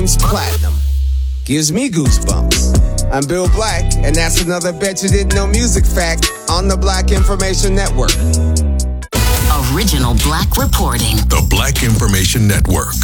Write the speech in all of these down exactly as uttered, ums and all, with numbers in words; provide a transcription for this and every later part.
times platinum. Gives me goosebumps. I'm Bill Black, and that's another Bet You Didn't Know music fact on the Black Information Network. Original Black reporting. The Black Information Network.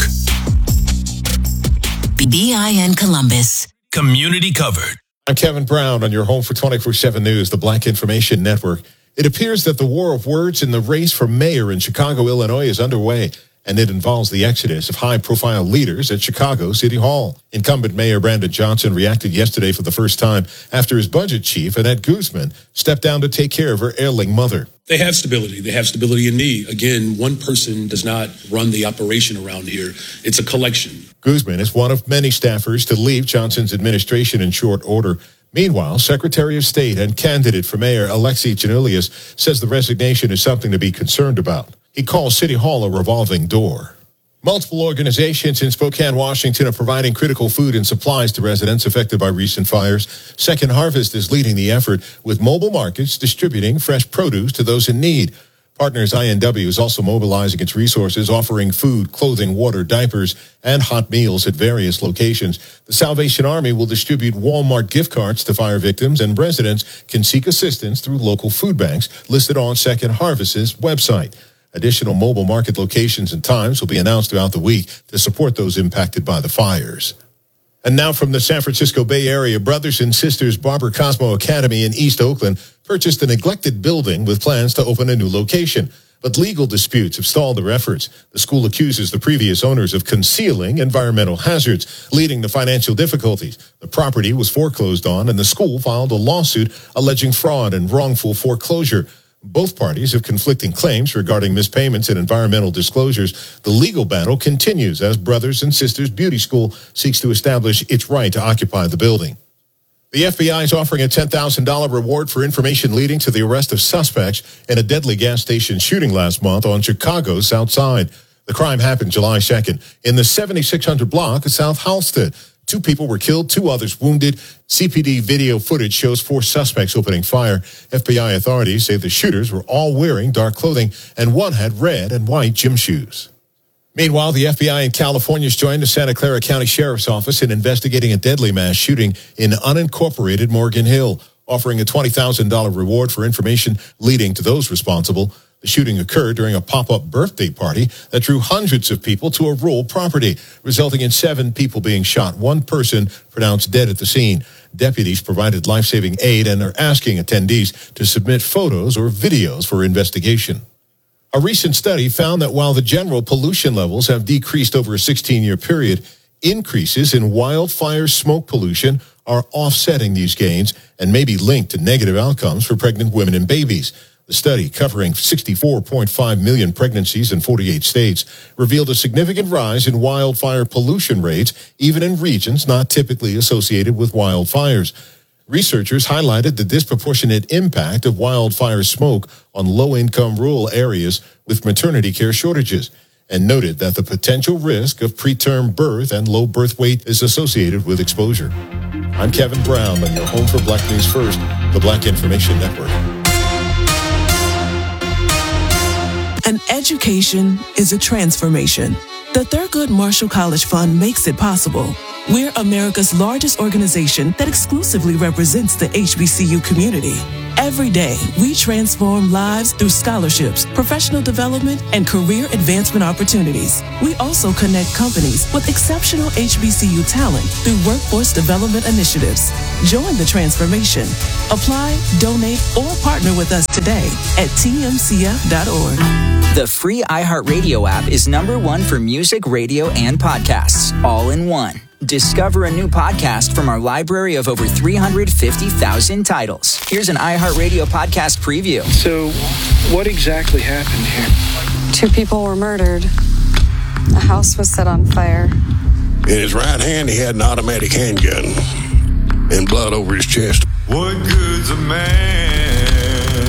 B I N Columbus. Community covered. I'm Kevin Brown on your home for twenty-four seven News, the Black Information Network. It appears that the war of words in the race for mayor in Chicago, Illinois is underway, and it involves the exodus of high-profile leaders at Chicago City Hall. Incumbent Mayor Brandon Johnson reacted yesterday for the first time after his budget chief, Annette Guzman, stepped down to take care of her ailing mother. They have stability. They have stability in me. Again, one person does not run the operation around here. It's a collection. Guzman is one of many staffers to leave Johnson's administration in short order. Meanwhile, Secretary of State and candidate for mayor Alexei Giannoulias says the resignation is something to be concerned about. He calls City Hall a revolving door. Multiple organizations in Spokane, Washington are providing critical food and supplies to residents affected by recent fires. Second Harvest is leading the effort with mobile markets distributing fresh produce to those in need. Partners I N W is also mobilizing its resources, offering food, clothing, water, diapers, and hot meals at various locations. The Salvation Army will distribute Walmart gift cards to fire victims, and residents can seek assistance through local food banks listed on Second Harvest's website. Additional mobile market locations and times will be announced throughout the week to support those impacted by the fires. And now from the San Francisco Bay Area, brothers and sisters Barber Cosmo Academy in East Oakland purchased a neglected building with plans to open a new location. But legal disputes have stalled their efforts. The school accuses the previous owners of concealing environmental hazards, leading to financial difficulties. The property was foreclosed on, and the school filed a lawsuit alleging fraud and wrongful foreclosure. Both parties have conflicting claims regarding mispayments and environmental disclosures. The legal battle continues as Brothers and Sisters Beauty School seeks to establish its right to occupy the building. The F B I is offering a ten thousand dollars reward for information leading to the arrest of suspects in a deadly gas station shooting last month on Chicago's South Side. The crime happened July second in the seventy-six hundred block of South Halstead. Two people were killed, two others wounded. C P D video footage shows four suspects opening fire. F B I authorities say the shooters were all wearing dark clothing, and one had red and white gym shoes. Meanwhile, the F B I in California has joined the Santa Clara County Sheriff's Office in investigating a deadly mass shooting in unincorporated Morgan Hill, offering a twenty thousand dollars reward for information leading to those responsible. The shooting occurred during a pop-up birthday party that drew hundreds of people to a rural property, resulting in seven people being shot, one person pronounced dead at the scene. Deputies provided life-saving aid and are asking attendees to submit photos or videos for investigation. A recent study found that while the general pollution levels have decreased over a sixteen-year period, increases in wildfire smoke pollution are offsetting these gains and may be linked to negative outcomes for pregnant women and babies. The study, covering sixty-four point five million pregnancies in forty-eight states, revealed a significant rise in wildfire pollution rates, even in regions not typically associated with wildfires. Researchers highlighted the disproportionate impact of wildfire smoke on low-income rural areas with maternity care shortages, and noted that the potential risk of preterm birth and low birth weight is associated with exposure. I'm Kevin Brown on your home for Black News First, the Black Information Network. An education is a transformation. The Thurgood Marshall College Fund makes it possible. We're America's largest organization that exclusively represents the H B C U community. Every day, we transform lives through scholarships, professional development, and career advancement opportunities. We also connect companies with exceptional H B C U talent through workforce development initiatives. Join the transformation. Apply, donate, or partner with us today at T M C F dot org. The free iHeartRadio app is number one for music, radio, and podcasts, all in one. Discover a new podcast from our library of over three hundred fifty thousand titles. Here's an iHeartRadio podcast preview. So, what exactly happened here? Two people were murdered. A house was set on fire. In his right hand, he had an automatic handgun and blood over his chest. What good's a man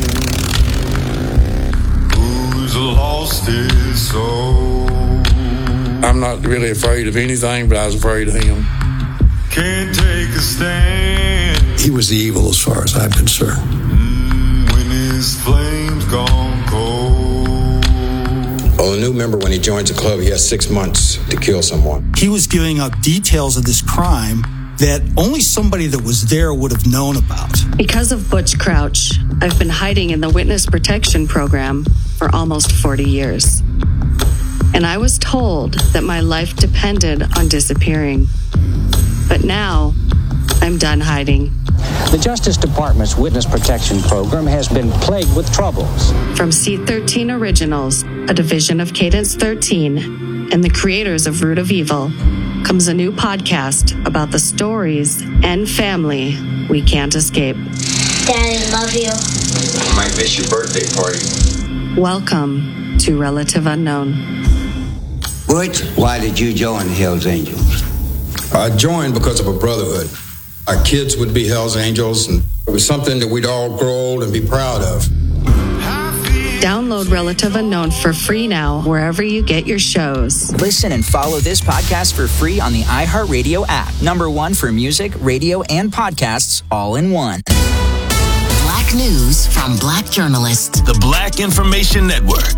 who's lost his soul? I'm not really afraid of anything, but I was afraid of him. Can't take a stand. He was the evil as far as I'm concerned. Mm, when his flames gone cold. Well, a new member, when he joins a club, he has six months to kill someone. He was giving up details of this crime that only somebody that was there would have known about. Because of Butch Crouch, I've been hiding in the Witness Protection Program for almost forty years. And I was told that my life depended on disappearing. But now, I'm done hiding. The Justice Department's Witness Protection Program has been plagued with troubles. From C thirteen Originals, a division of Cadence thirteen, and the creators of Root of Evil, comes a new podcast about the stories and family we can't escape. Daddy, love you. I might miss your birthday party. Welcome to Relative Unknown. Butch, why did you join the Hells Angels? I joined because of a brotherhood. Our kids would be Hells Angels, and it was something that we'd all grow old and be proud of. Download Relative Unknown for free now, wherever you get your shows. Listen and follow this podcast for free on the iHeartRadio app. Number one for music, radio, and podcasts, all in one. Black news from Black journalists. The Black Information Network.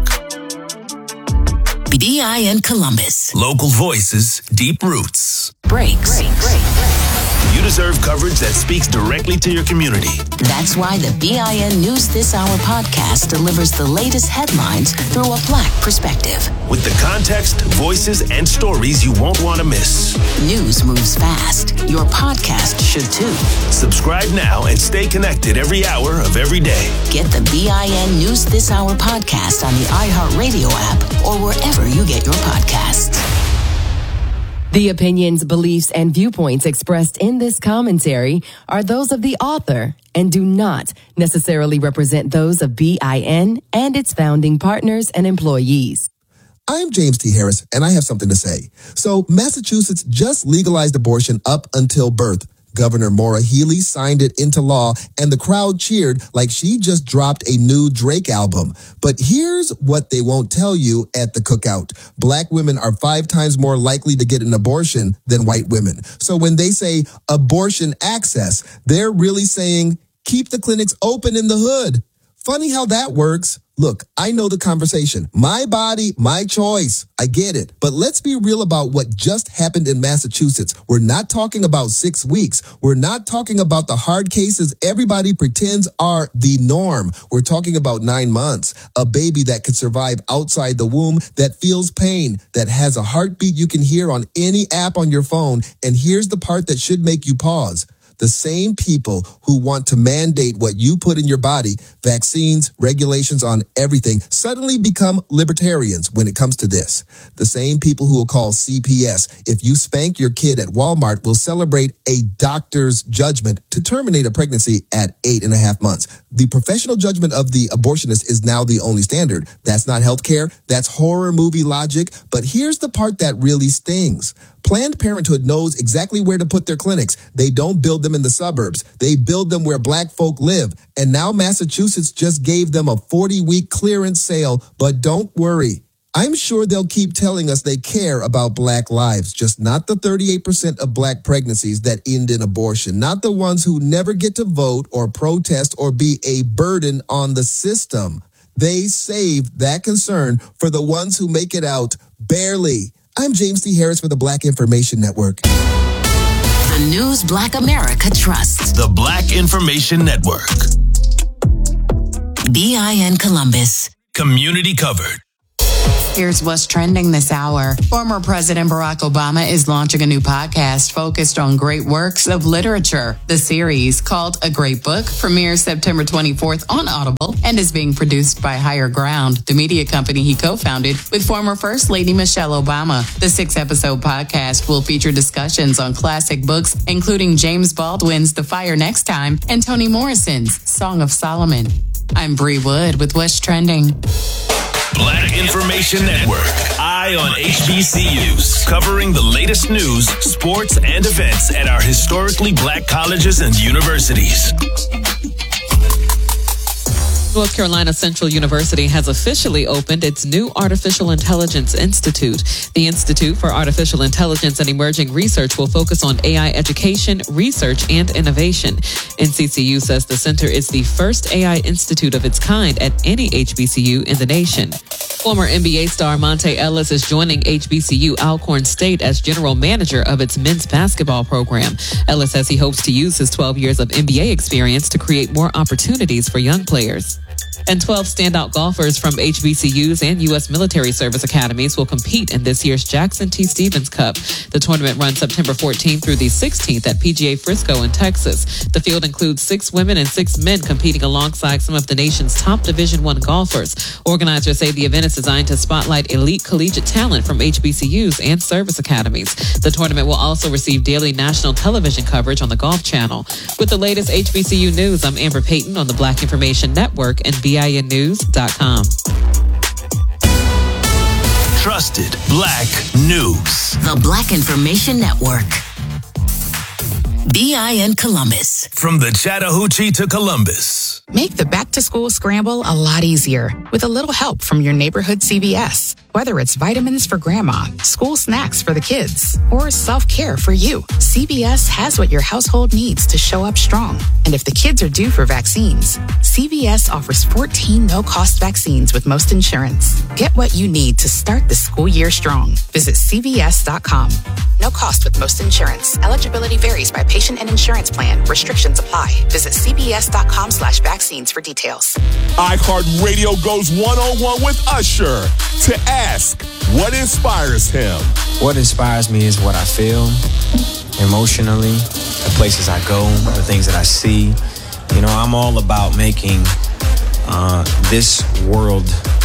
B I N Columbus. Local voices, deep roots. Breaks. Break, break, break. You deserve coverage that speaks directly to your community. That's why the B I N News This Hour podcast delivers the latest headlines through a Black perspective. With the context, voices, and stories you won't want to miss. News moves fast. Your podcast should too. Subscribe now and stay connected every hour of every day. Get the B I N News This Hour podcast on the iHeartRadio app or wherever you get your podcasts. The opinions, beliefs, and viewpoints expressed in this commentary are those of the author and do not necessarily represent those of B I N and its founding partners and employees. I'm James T. Harris, and I have something to say. So, Massachusetts just legalized abortion up until birth. Governor Maura Healey signed it into law, and the crowd cheered like she just dropped a new Drake album. But here's what they won't tell you at the cookout. Black women are five times more likely to get an abortion than white women. So when they say abortion access, they're really saying keep the clinics open in the hood. Funny how that works. Look, I know the conversation. My body, my choice. I get it. But let's be real about what just happened in Massachusetts. We're not talking about six weeks. We're not talking about the hard cases everybody pretends are the norm. We're talking about nine months. A baby that could survive outside the womb, that feels pain, that has a heartbeat you can hear on any app on your phone. And here's the part that should make you pause. The same people who want to mandate what you put in your body, vaccines, regulations on everything, suddenly become libertarians when it comes to this. The same people who will call C P S if you spank your kid at Walmart will celebrate a doctor's judgment to terminate a pregnancy at eight and a half months. The professional judgment of the abortionist is now the only standard. That's not healthcare. That's horror movie logic. But here's the part that really stings. Planned Parenthood knows exactly where to put their clinics. They don't build them in the suburbs. They build them where black folk live. And now Massachusetts just gave them a forty-week clearance sale. But don't worry. I'm sure they'll keep telling us they care about black lives, just not the thirty-eight percent of black pregnancies that end in abortion, not the ones who never get to vote or protest or be a burden on the system. They saved that concern for the ones who make it out barely. I'm James T. Harris for the Black Information Network. The news Black America trusts. The Black Information Network. B I N Columbus. Community covered. Here's what's trending this hour. Former President Barack Obama is launching a new podcast focused on great works of literature. The series, called A Great Book, premieres September twenty-fourth on Audible and is being produced by Higher Ground, the media company he co-founded with former First Lady Michelle Obama. The six-episode podcast will feature discussions on classic books, including James Baldwin's The Fire Next Time and Toni Morrison's Song of Solomon. I'm Bree Wood with What's Trending. Black Information Network. Eye on H B C Us. Covering the latest news, sports, and events at our historically black colleges and universities. North Carolina Central University has officially opened its new Artificial Intelligence Institute. The Institute for Artificial Intelligence and Emerging Research will focus on A I education, research, and innovation. N C C U says the center is the first A I institute of its kind at any H B C U in the nation. Former N B A star Monte Ellis is joining H B C U Alcorn State as general manager of its men's basketball program. Ellis says he hopes to use his twelve years of N B A experience to create more opportunities for young players. And twelve standout golfers from H B C Us and U S military service academies will compete in this year's Jackson T. Stevens Cup. The tournament runs September fourteenth through the sixteenth at P G A Frisco in Texas. The field includes six women and six men competing alongside some of the nation's top Division I golfers. Organizers say the event is designed to spotlight elite collegiate talent from H B C Us and service academies. The tournament will also receive daily national television coverage on the Golf Channel. With the latest H B C U news, I'm Amber Payton on the Black Information Network and B I N news dot com. Trusted Black News. The Black Information Network. B I N Columbus. From the Chattahoochee to Columbus. Make the back-to-school scramble a lot easier with a little help from your neighborhood C V S. Whether it's vitamins for grandma, school snacks for the kids, or self-care for you, C V S has what your household needs to show up strong. And if the kids are due for vaccines, C V S offers fourteen no-cost vaccines with most insurance. Get what you need to start the school year strong. Visit C V S dot com. No cost with most insurance. Eligibility varies by patient and insurance plan. Restrictions apply. Visit C V S dot com slash vaccines for details. iHeartRadio goes one-on-one with Usher to ask, what inspires him? What inspires me is what I feel emotionally, the places I go, the things that I see. You know, I'm all about making uh, this world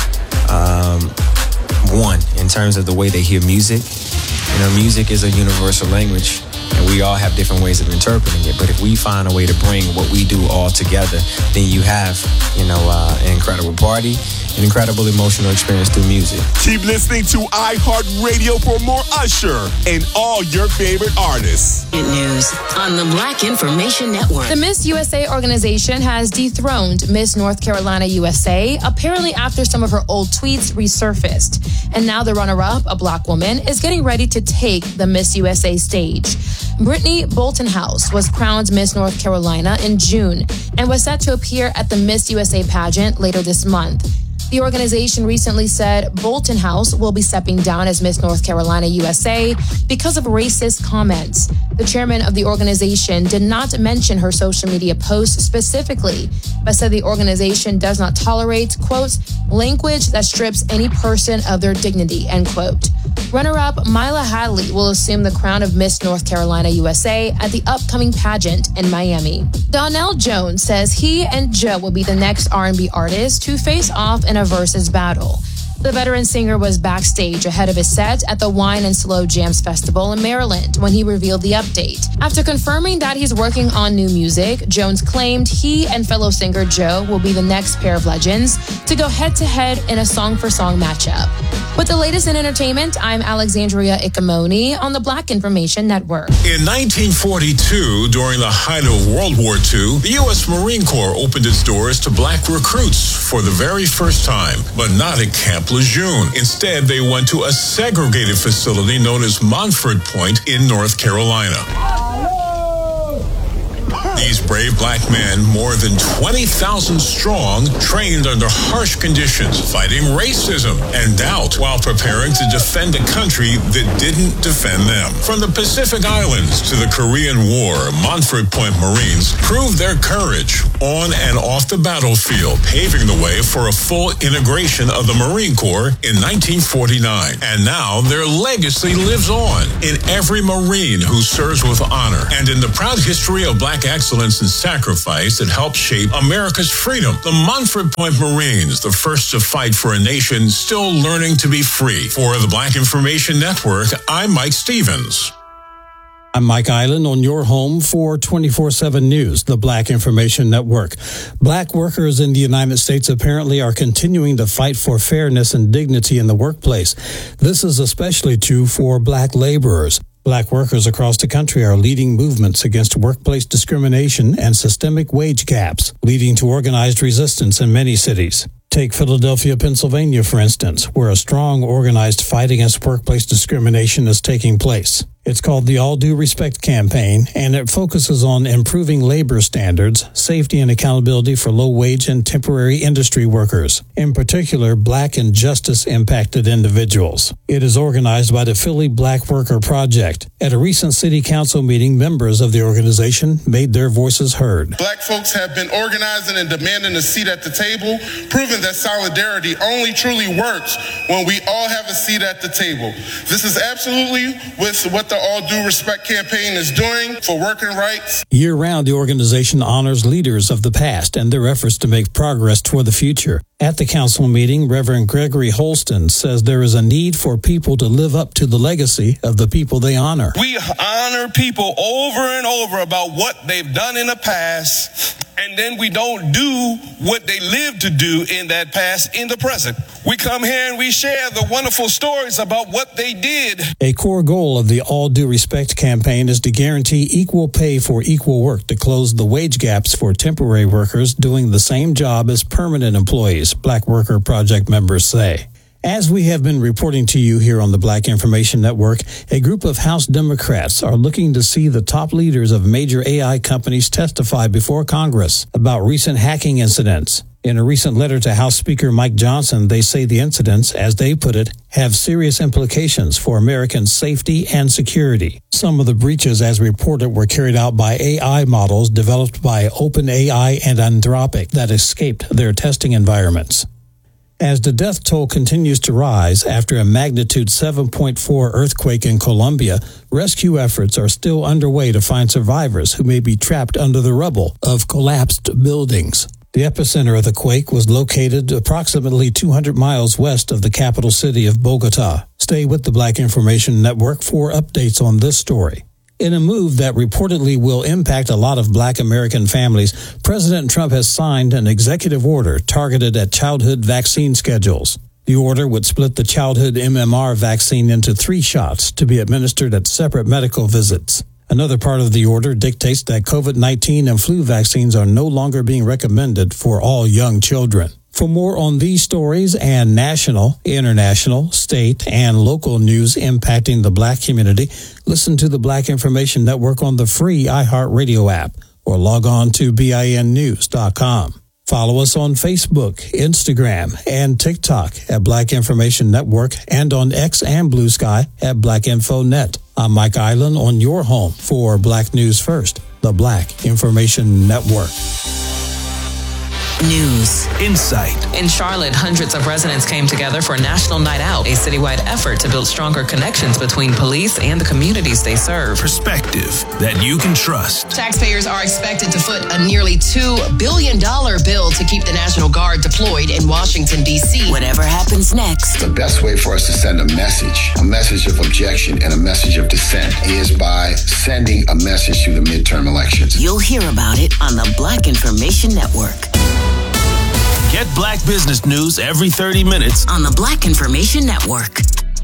um, one in terms of the way they hear music. You know, music is a universal language, and we all have different ways of interpreting it. But if we find a way to bring what we do all together, then you have, you know, uh, an incredible party, an incredible emotional experience through music. Keep listening to iHeartRadio for more Usher and all your favorite artists. News on the Black Information Network. The Miss U S A organization has dethroned Miss North Carolina U S A, apparently after some of her old tweets resurfaced. And now the runner-up, a black woman, is getting ready to take the Miss U S A stage. Brittany Boltonhouse was crowned Miss North Carolina in June and was set to appear at the Miss U S A pageant later this month. The organization recently said Boltonhouse will be stepping down as Miss North Carolina U S A because of racist comments. The chairman of the organization did not mention her social media posts specifically, but said the organization does not tolerate, quote, language that strips any person of their dignity, end quote. Runner-up Mila Hadley will assume the crown of Miss North Carolina U S A at the upcoming pageant in Miami. Donnell Jones says he and Joe will be the next R and B artist to face off in a versus battle. The veteran singer was backstage ahead of his set at the Wine and Slow Jams Festival in Maryland when he revealed the update. After confirming that he's working on new music, Jones claimed he and fellow singer Joe will be the next pair of legends to go head-to-head in a song-for-song matchup. With the latest in entertainment, I'm Alexandria Ikamoni on the Black Information Network. In nineteen forty-two, during the height of World War Two, the U S Marine Corps opened its doors to black recruits for the very first time, but not at Camp Lejeune. Instead, they went to a segregated facility known as Montford Point in North Carolina. These brave black men, more than twenty thousand strong, trained under harsh conditions, fighting racism and doubt while preparing to defend a country that didn't defend them. From the Pacific Islands to the Korean War, Montford Point Marines proved their courage on and off the battlefield, paving the way for a full integration of the Marine Corps in nineteen forty-nine. And now their legacy lives on in every Marine who serves with honor and in the proud history of black excellence and sacrifice that helped shape America's freedom. The Montford Point Marines, the first to fight for a nation still learning to be free. For the Black Information Network, I'm Mike Stevens. I'm Mike Island on your home for twenty-four seven News, the Black Information Network. Black workers in the United States apparently are continuing to fight for fairness and dignity in the workplace. This is especially true for black laborers. Black workers across the country are leading movements against workplace discrimination and systemic wage gaps, leading to organized resistance in many cities. Take Philadelphia, Pennsylvania, for instance, where a strong organized fight against workplace discrimination is taking place. It's called the All Due Respect Campaign, and it focuses on improving labor standards, safety and accountability for low-wage and temporary industry workers, in particular Black and justice-impacted individuals. It is organized by the Philly Black Worker Project. At a recent city council meeting, members of the organization made their voices heard. Black folks have been organizing and demanding a seat at the table, proving that solidarity only truly works when we all have a seat at the table. This is absolutely with what the All Due Respect campaign is doing for working rights. Year-round, the organization honors leaders of the past and their efforts to make progress toward the future. At the council meeting, Reverend Gregory Holston says there is a need for people to live up to the legacy of the people they honor. We honor people over and over about what they've done in the past, and then we don't do what they lived to do in that past in the present. We come here and we share the wonderful stories about what they did. A core goal of the All Due Respect campaign is to guarantee equal pay for equal work to close the wage gaps for temporary workers doing the same job as permanent employees, Black Worker Project members say. As we have been reporting to you here on the Black Information Network, a group of House Democrats are looking to see the top leaders of major A I companies testify before Congress about recent hacking incidents. In a recent letter to House Speaker Mike Johnson, they say the incidents, as they put it, have serious implications for American safety and security. Some of the breaches, as reported, were carried out by A I models developed by OpenAI and Anthropic that escaped their testing environments. As the death toll continues to rise after a magnitude seven point four earthquake in Colombia, rescue efforts are still underway to find survivors who may be trapped under the rubble of collapsed buildings. The epicenter of the quake was located approximately two hundred miles west of the capital city of Bogota. Stay with the Black Information Network for updates on this story. In a move that reportedly will impact a lot of Black American families, President Trump has signed an executive order targeted at childhood vaccine schedules. The order would split the childhood M M R vaccine into three shots to be administered at separate medical visits. Another part of the order dictates that COVID nineteen and flu vaccines are no longer being recommended for all young children. For more on these stories and national, international, state, and local news impacting the Black community, listen to the Black Information Network on the free iHeartRadio app or log on to B I N news dot com. Follow us on Facebook, Instagram, and TikTok at Black Information Network and on X and Blue Sky at Black Info Net. I'm Mike Island on your home for Black News First, the Black Information Network. News, insight. In Charlotte, hundreds of residents came together for a national night out, a citywide effort to build stronger connections between police and the communities they serve. Perspective that you can trust. Taxpayers are expected to foot a nearly two billion dollars bill to keep the National Guard deployed in Washington, D C. Whatever happens next. The best way for us to send a message, a message of objection and a message of dissent, is by sending a message to the midterm elections. You'll hear about it on the Black Information Network. Get Black business news every thirty minutes on the Black Information Network.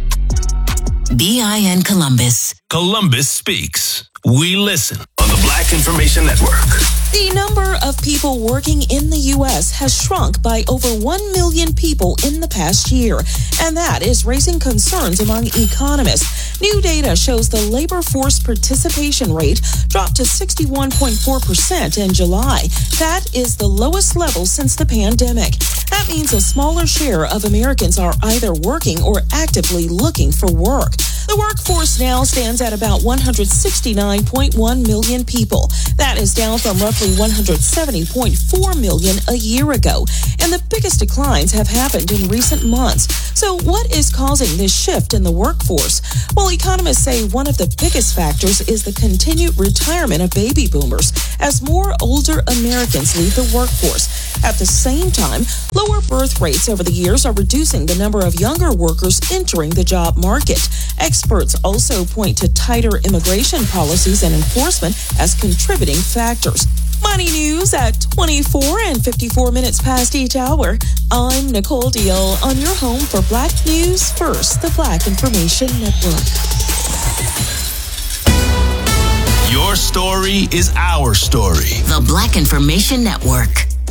B I N Columbus. Columbus Speaks. We listen on the Black Information Network. The number of people working in the U S has shrunk by over one million people in the past year, and that is raising concerns among economists. New data shows the labor force participation rate dropped to sixty-one point four percent in July. That is the lowest level since the pandemic. That means a smaller share of Americans are either working or actively looking for work. The workforce now stands at about one hundred sixty-nine point one million people. That is down from roughly one hundred seventy point four million a year ago. And the biggest declines have happened in recent months. So what is causing this shift in the workforce? Well, economists say one of the biggest factors is the continued retirement of baby boomers as more older Americans leave the workforce. At the same time, lower birth rates over the years are reducing the number of younger workers entering the job market. Experts also point to tighter immigration policies and enforcement as contributing factors. Money news at twenty-four and fifty-four minutes past each hour. I'm Nicole Deal on your home for Black News First, the Black Information Network. story is our story. The Black Information Network.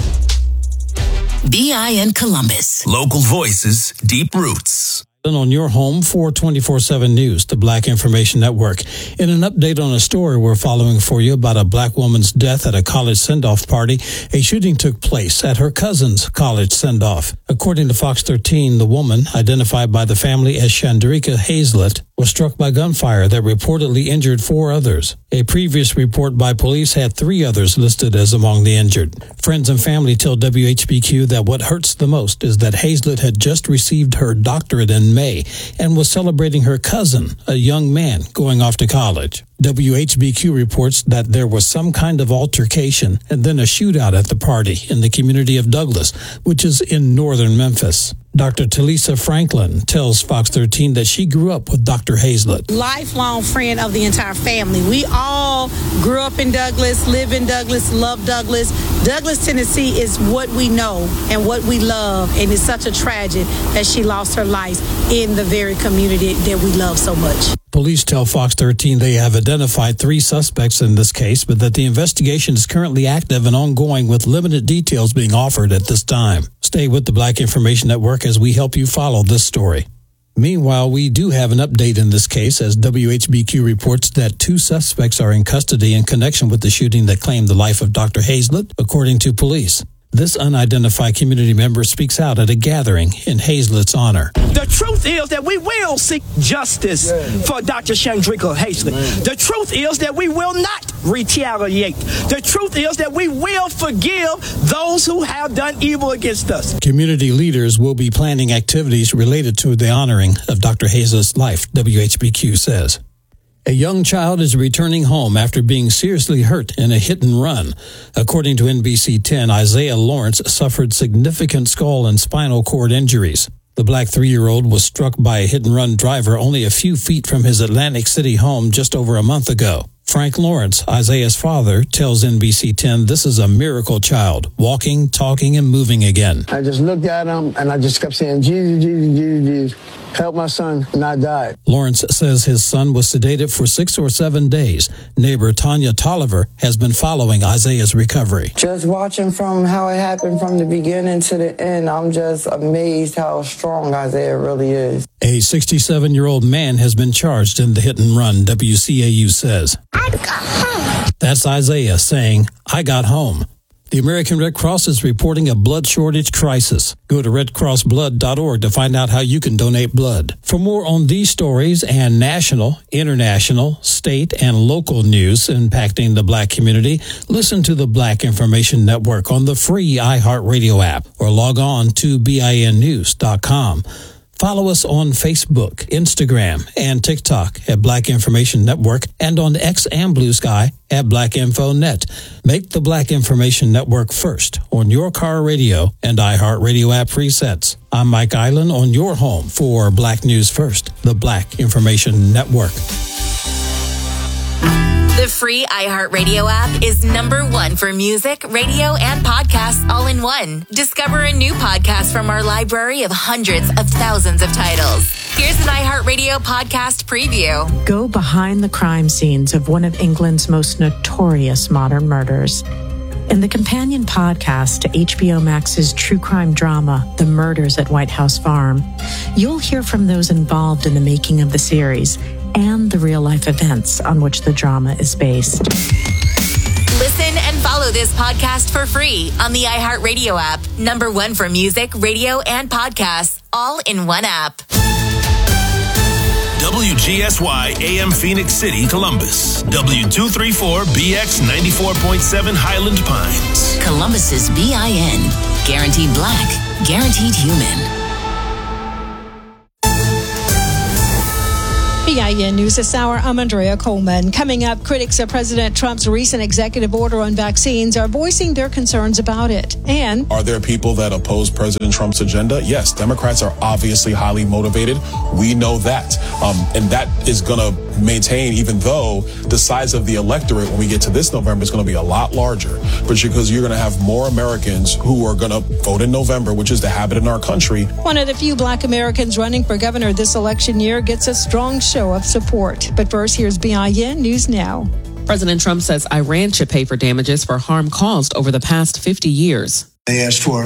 B I N Columbus. Local voices, deep roots. On your home for twenty-four seven News, the Black Information Network. In an update on a story we're following for you about a black woman's death at a college send-off party, a shooting took place at her cousin's college send-off. According to Fox thirteen, the woman, identified by the family as Chandrika Hazlett, was struck by gunfire that reportedly injured four others. A previous report by police had three others listed as among the injured. Friends and family tell W H B Q that what hurts the most is that Hazlett had just received her doctorate in May and was celebrating her cousin, a young man, going off to college. W H B Q reports that there was some kind of altercation and then a shootout at the party in the community of Douglas, which is in northern Memphis. Doctor Talisa Franklin tells Fox thirteen that she grew up with Doctor Hazlett. Lifelong friend of the entire family. We all grew up in Douglas, live in Douglas, love Douglas. Douglas, Tennessee is what we know and what we love, and it's such a tragedy that she lost her life in the very community that we love so much. Police tell Fox thirteen they have identified three suspects in this case, but that the investigation is currently active and ongoing with limited details being offered at this time. Stay with the Black Information Network as we help you follow this story. Meanwhile, we do have an update in this case as W H B Q reports that two suspects are in custody in connection with the shooting that claimed the life of Doctor Hazlett, according to police. This unidentified community member speaks out at a gathering in Hazlett's honor. The truth is that we will seek justice yeah. for Doctor Chandrika Hazlett. Man. The truth is that we will not retaliate. The truth is that we will forgive those who have done evil against us. Community leaders will be planning activities related to the honoring of Doctor Hazlett's life, W H B Q says. A young child is returning home after being seriously hurt in a hit and run. According to N B C ten, Isaiah Lawrence suffered significant skull and spinal cord injuries. The black three-year-old was struck by a hit-and-run driver only a few feet from his Atlantic City home just over a month ago. Frank Lawrence, Isaiah's father, tells N B C ten this is a miracle child, walking, talking, and moving again. I just looked at him, and I just kept saying, Jesus, Jesus, Jesus, Jesus, help my son, and I died. Lawrence says his son was sedated for six or seven days. Neighbor Tanya Tolliver has been following Isaiah's recovery. Just watching from how it happened from the beginning to the end, I'm just amazed how strong Isaiah really is. A sixty-seven-year-old man has been charged in the hit and run, W C A U says. I got home. That's Isaiah saying, I got home. The American Red Cross is reporting a blood shortage crisis. Go to red cross blood dot org to find out how you can donate blood. For more on these stories and national, international, state, and local news impacting the black community, listen to the Black Information Network on the free iHeartRadio app or log on to B I N news dot com. Follow us on Facebook, Instagram, and TikTok at Black Information Network and on X and Blue Sky at Black Info Net. Make the Black Information Network first on your car radio and iHeartRadio app presets. I'm Mike Island on your home for Black News First, the Black Information Network. The free iHeartRadio app is number one for music, radio, and podcasts all in one. Discover a new podcast from our library of hundreds of thousands of titles. Here's an iHeartRadio podcast preview. Go behind the crime scenes of one of England's most notorious modern murders. In the companion podcast to H B O Max's true crime drama, The Murders at White House Farm, you'll hear from those involved in the making of the series and the real-life events on which the drama is based. Listen and follow this podcast for free on the iHeartRadio app. Number one for music, radio, and podcasts, all in one app. W G S Y A M Phoenix City, Columbus. W two thirty-four B X ninety-four point seven Highland Pines. Columbus's B I N. Guaranteed black, guaranteed human. B I N News this hour, I'm Andrea Coleman. Coming up, critics of President Trump's recent executive order on vaccines are voicing their concerns about it. And are there people that oppose President Trump's agenda? Yes, Democrats are obviously highly motivated. We know that. Um, and that is going to maintain, even though the size of the electorate when we get to this November is going to be a lot larger. But because you're going to have more Americans who are going to vote in November, which is the habit in our country. One of the few black Americans running for governor this election year gets a strong show of support. But first, here's B I N News Now. President Trump says Iran should pay for damages for harm caused over the past fifty years. They asked for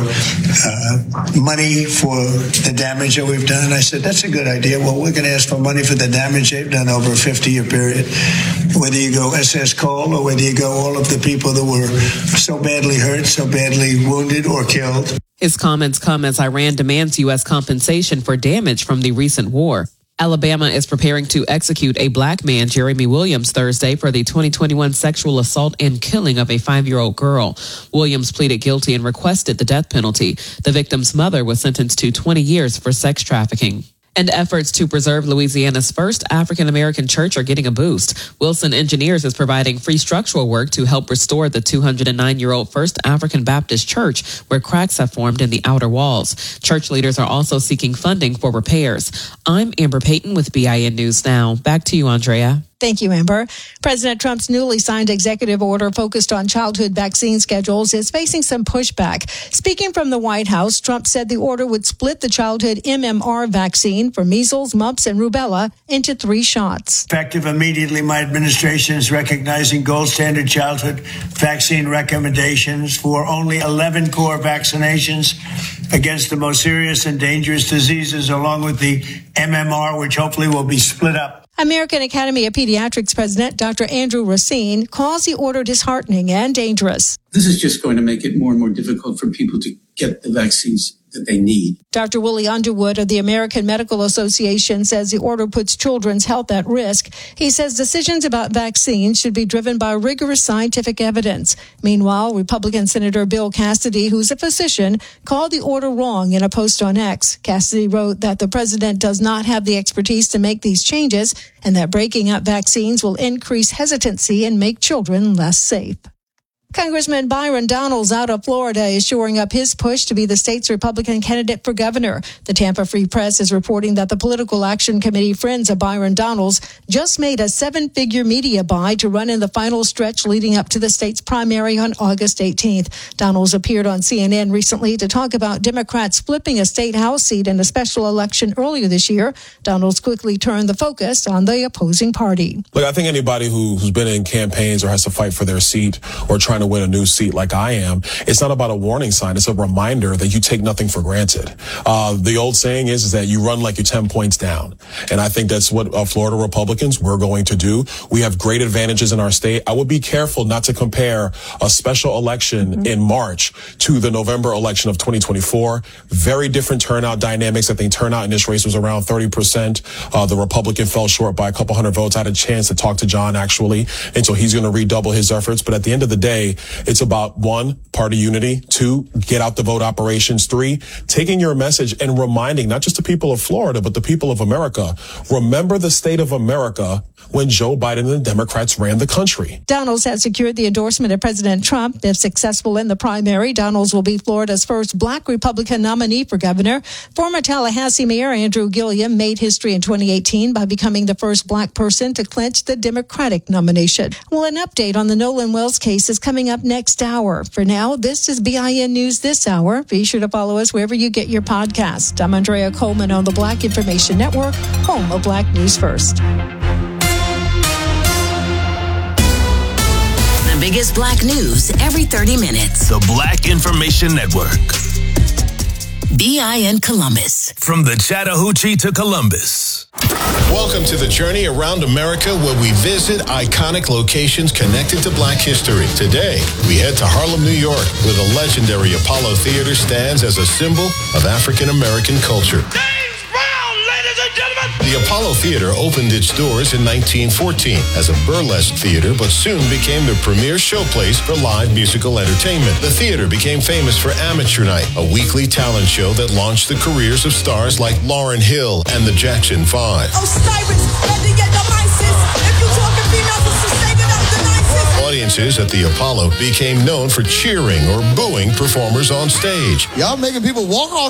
uh, money for the damage that we've done. I said, that's a good idea. Well, we're going to ask for money for the damage they've done over a fifty-year period. Whether you go S S Cole or whether you go all of the people that were so badly hurt, so badly wounded or killed. His comments come as Iran demands U S compensation for damage from the recent war. Alabama is preparing to execute a black man, Jeremy Williams, Thursday for the twenty twenty-one sexual assault and killing of a five-year-old girl. Williams pleaded guilty and requested the death penalty. The victim's mother was sentenced to twenty years for sex trafficking. And efforts to preserve Louisiana's first African-American church are getting a boost. Wilson Engineers is providing free structural work to help restore the two hundred nine-year-old First African Baptist Church, where cracks have formed in the outer walls. Church leaders are also seeking funding for repairs. I'm Amber Payton with B I N News Now. Back to you, Andrea. Thank you, Amber. President Trump's newly signed executive order focused on childhood vaccine schedules is facing some pushback. Speaking from the White House, Trump said the order would split the childhood M M R vaccine for measles, mumps, and rubella into three shots. Effective immediately, my administration is recognizing gold standard childhood vaccine recommendations for only eleven core vaccinations against the most serious and dangerous diseases, along with the M M R, which hopefully will be split up. American Academy of Pediatrics President Doctor Andrew Racine calls the order disheartening and dangerous. This is just going to make it more and more difficult for people to get the vaccines that they need. Doctor Willie Underwood of the American Medical Association says the order puts children's health at risk. He says decisions about vaccines should be driven by rigorous scientific evidence. Meanwhile, Republican Senator Bill Cassidy, who's a physician, called the order wrong in a post on X. Cassidy wrote that the president does not have the expertise to make these changes and that breaking up vaccines will increase hesitancy and make children less safe. Congressman Byron Donalds out of Florida is shoring up his push to be the state's Republican candidate for governor. The Tampa Free Press is reporting that the Political Action Committee friends of Byron Donalds just made a seven-figure media buy to run in the final stretch leading up to the state's primary on August eighteenth. Donalds appeared on C N N recently to talk about Democrats flipping a state House seat in a special election earlier this year. Donalds quickly turned the focus on the opposing party. Look, I think anybody who, who's been in campaigns or has to fight for their seat or trying to win a new seat like I am, it's not about a warning sign. It's a reminder that you take nothing for granted. Uh, the old saying is, is that you run like you're ten points down. And I think that's what uh, Florida Republicans, we're going to do. We have great advantages in our state. I would be careful not to compare a special election mm-hmm. in March to the November election of twenty twenty-four. Very different turnout dynamics. I think turnout in this race was around thirty percent. Uh, the Republican fell short by a couple hundred votes. I had a chance to talk to John, actually, and so he's going to redouble his efforts. But at the end of the day, it's about one, party unity, two, get out the vote operations, three, taking your message and reminding not just the people of Florida, but the people of America, remember the state of America when Joe Biden and the Democrats ran the country. Donalds has secured the endorsement of President Trump. If successful in the primary, Donalds will be Florida's first black Republican nominee for governor. Former Tallahassee Mayor Andrew Gilliam made history in twenty eighteen by becoming the first black person to clinch the Democratic nomination. Well, an update on the Nolan Wells case is coming up next hour. For now, this is B I N News This Hour. Be sure to follow us wherever you get your podcast. I'm Andrea Coleman on the Black Information Network, home of Black News First. The biggest black news every thirty minutes. The Black Information Network. B I N Columbus. From the Chattahoochee to Columbus. Welcome to the journey around America where we visit iconic locations connected to black history. Today, we head to Harlem, New York, where the legendary Apollo Theater stands as a symbol of African American culture. The Apollo Theater opened its doors in nineteen fourteen as a burlesque theater, but soon became the premier showplace for live musical entertainment. The theater became famous for Amateur Night, a weekly talent show that launched the careers of stars like Lauryn Hill and the Jackson Five. Audiences at the Apollo became known for cheering or booing performers on stage. Y'all making people walk off